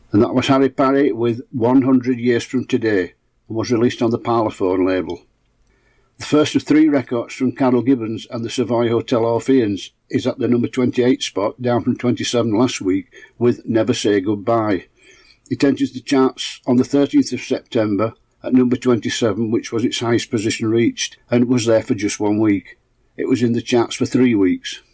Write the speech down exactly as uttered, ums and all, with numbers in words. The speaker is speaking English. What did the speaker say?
And that was Harry Parry with one hundred Years From Today, and was released on the Parlophone label. The first of three records from Carol Gibbons and the Savoy Hotel Orpheans is at the number twenty-eight spot, down from twenty-seven last week, with Never Say Goodbye. It enters the charts on the thirteenth of September at number twenty-seven, which was its highest position reached, and was there for just one week. It was in the charts for three weeks.